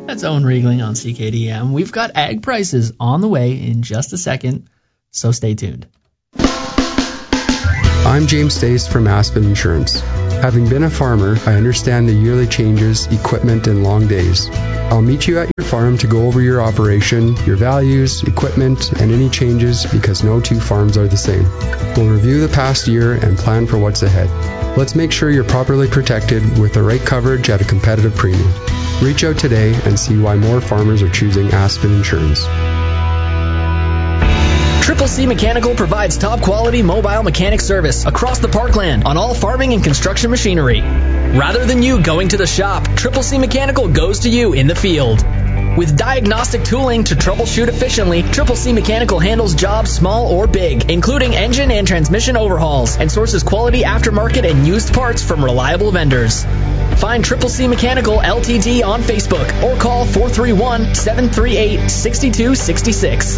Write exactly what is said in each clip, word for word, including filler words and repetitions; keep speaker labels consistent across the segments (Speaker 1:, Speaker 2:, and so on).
Speaker 1: That's Owen Riegling on C K D M. We've got ag prices on the way in just a second, so stay tuned.
Speaker 2: I'm James Stace from Aspen Insurance. Having been a farmer, I understand the yearly changes, equipment, and long days. I'll meet you at your farm to go over your operation, your values, equipment, and any changes because no two farms are the same. We'll review the past year and plan for what's ahead. Let's make sure you're properly protected with the right coverage at a competitive premium. Reach out today and see why more farmers are choosing Aspen Insurance.
Speaker 3: Triple C Mechanical provides top-quality mobile mechanic service across the parkland on all farming and construction machinery. Rather than you going to the shop, Triple C Mechanical goes to you in the field. With diagnostic tooling to troubleshoot efficiently, Triple C Mechanical handles jobs small or big, including engine and transmission overhauls, and sources quality aftermarket and used parts from reliable vendors. Find Triple C Mechanical L T D on Facebook or call four three one, seven three eight, six two six six.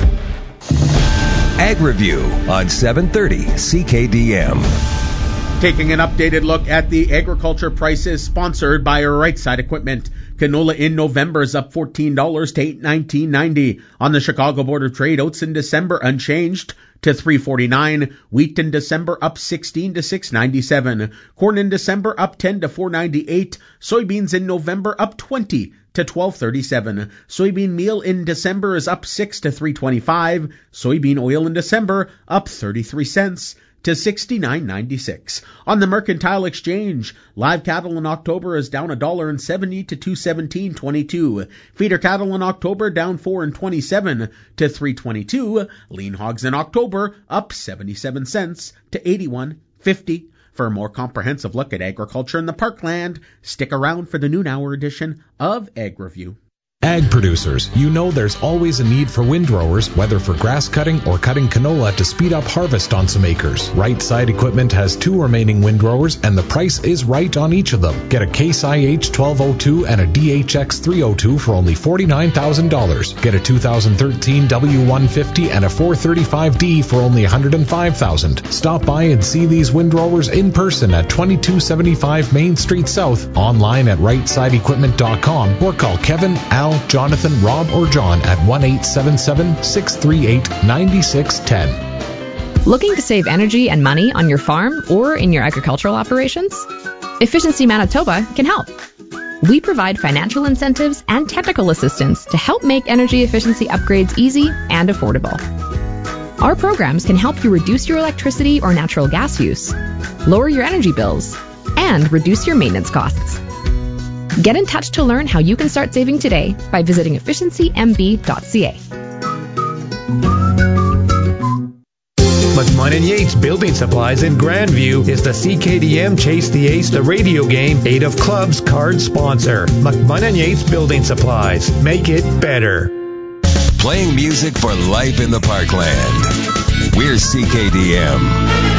Speaker 4: Ag Review on seven thirty C K D M.
Speaker 5: Taking an updated look at the agriculture prices, sponsored by Right Side Equipment. Canola in November is up fourteen dollars to eight nineteen ninety. On the Chicago Board of Trade, oats in December unchanged to three forty-nine. Wheat in December up sixteen to six ninety-seven. Corn in December up ten to four ninety-eight. Soybeans in November up twenty to twelve thirty-seven. Soybean meal in December is up six to three twenty-five. Soybean oil in December up thirty-three cents to sixty-nine ninety-six. On the Mercantile Exchange, live cattle in October is down a dollar and seventy to two seventeen twenty-two. Feeder cattle in October down four and twenty-seven to three twenty-two. Lean hogs in October up seventy-seven cents to eighty-one fifty. For a more comprehensive look at agriculture in the Parkland, stick around for the noon hour edition of Ag Review.
Speaker 6: Ag producers, you know there's always a need for windrowers, whether for grass cutting or cutting canola to speed up harvest on some acres. Right Side Equipment has two remaining windrowers, and the price is right on each of them. Get a Case I H twelve oh two and a D H X three oh two for only forty-nine thousand dollars. Get a two thousand thirteen W one fifty and a four thirty-five D for only one hundred five thousand dollars. Stop by and see these windrowers in person at twenty-two seventy-five Main Street South, online at right side equipment dot com, or call Kevin, Al, Jonathan, Rob, or John at one eight seven seven, six three eight, nine six one zero.
Speaker 7: Looking to save energy and money on your farm or in your agricultural operations? Efficiency Manitoba can help. We provide financial incentives and technical assistance to help make energy efficiency upgrades easy and affordable. Our programs can help you reduce your electricity or natural gas use, lower your energy bills, and reduce your maintenance costs. Get in touch to learn how you can start saving today by visiting efficiency m b dot c a.
Speaker 8: McMahon and Yates Building Supplies in Grandview is the C K D M Chase the Ace the radio game Eight of Clubs card sponsor. McMahon and Yates Building Supplies. Make it better.
Speaker 4: Playing music for life in the Parkland. We're C K D M.